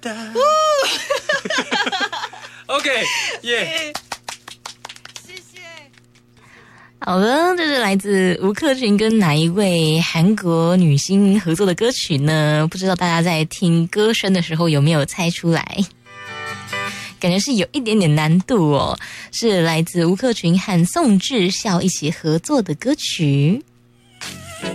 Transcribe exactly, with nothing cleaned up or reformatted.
OK， 耶、yeah 。 好的，这是来自吴克群跟哪一位韩国女星合作的歌曲呢？不知道大家在听歌声的时候有没有猜出来？感觉是有一点点难度哦，是来自吴克群和宋智孝一起合作的歌曲。